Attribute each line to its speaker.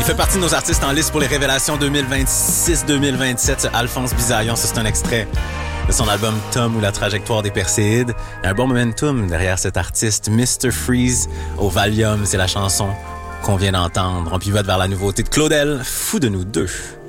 Speaker 1: Il fait partie de nos artistes en liste pour les révélations 2026-2027. Alphonse Bisaillon, ça c'est un extrait de son album Tom ou la trajectoire des Perséides. Il y a un bon momentum derrière cet artiste. Mr. Freeze au Valium, c'est la chanson qu'on vient d'entendre. On pivote vers la nouveauté de Claudel, Fou de nous deux.